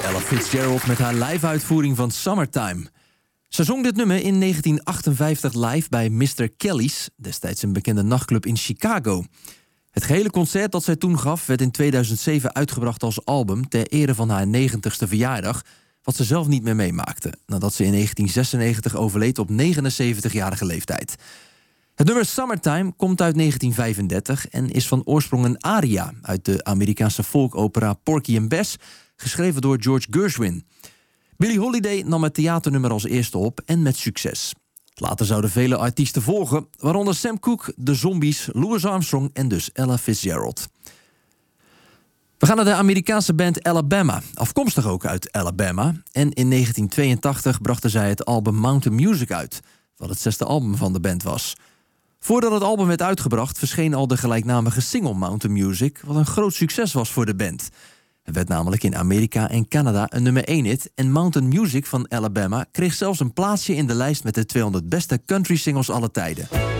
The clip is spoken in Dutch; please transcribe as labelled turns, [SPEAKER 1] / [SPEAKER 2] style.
[SPEAKER 1] Ella Fitzgerald met haar live-uitvoering van Summertime. Ze zong dit nummer in 1958 live bij Mr. Kelly's, destijds een bekende nachtclub in Chicago. Het gehele concert dat zij toen gaf werd in 2007 uitgebracht als album ter ere van haar 90ste verjaardag, wat ze zelf niet meer meemaakte, nadat ze in 1996 overleed op 79-jarige leeftijd. Het nummer Summertime komt uit 1935 en is van oorsprong een aria uit de Amerikaanse folkopera Porgy and Bess, geschreven door George Gershwin. Billie Holiday nam het theaternummer als eerste op en met succes. Later zouden vele artiesten volgen, waaronder Sam Cooke, The Zombies, Louis Armstrong en dus Ella Fitzgerald. We gaan naar de Amerikaanse band Alabama, afkomstig ook uit Alabama. En in 1982 brachten zij het album Mountain Music uit, wat het 6e album van de band was. Voordat het album werd uitgebracht, verscheen al de gelijknamige single Mountain Music, wat een groot succes was voor de band. Het werd namelijk in Amerika en Canada een nummer 1-hit en Mountain Music van Alabama kreeg zelfs een plaatsje in de lijst met de 200 beste country singles aller tijden.